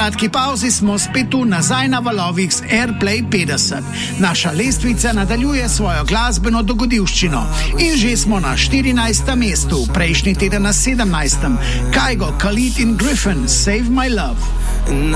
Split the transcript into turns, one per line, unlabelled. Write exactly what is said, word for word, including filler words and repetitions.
kratki pauzi smo spet tu nazaj na valovih z Airplay petdeset. Naša lestvica nadaljuje svojo glasbeno dogodivščino in že smo na štirinajstem mestu, prejšnji teden na sedemnajstem. Kygo, Khalid in Griffin, Save My Love.